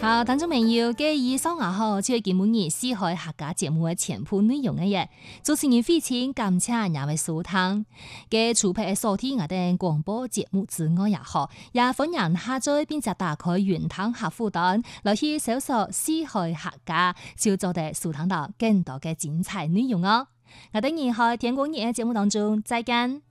好，聽眾朋友，嘅以上啊好，就係今日四海客家節目嘅全部內容嘅嘢。主持人費清感謝兩位收聽。嘅除咗收聽我哋廣播節目之外也好，也歡迎下載並且打開雲端客戶端來去搜索四海客家，就做得收聽到更多嘅精彩內容哦。我哋以後天光日嘅節目當中再見。